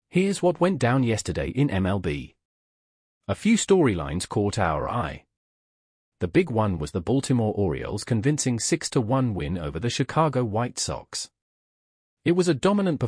Here's what went down yesterday in MLB. A few storylines caught our eye. The big one was the Baltimore Orioles' convincing 6-1 win over the Chicago White Sox. It was a dominant performance